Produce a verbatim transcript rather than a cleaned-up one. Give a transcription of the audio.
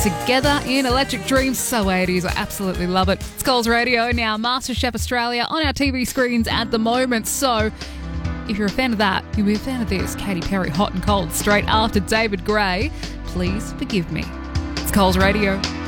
Together in Electric Dreams. So eighties. I absolutely love it. It's Coles Radio now. MasterChef Australia on our T V screens at the moment. So if you're a fan of that, you'll be a fan of this. Katy Perry, Hot and Cold, straight after David Gray. Please forgive me. It's Coles Radio.